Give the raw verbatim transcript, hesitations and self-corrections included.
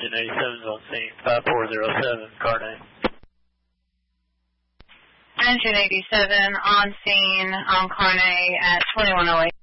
Engine eighty-seven's on scene, five four zero seven, Carnay. Engine eighty-seven on scene on Carnay at twenty-one oh eight.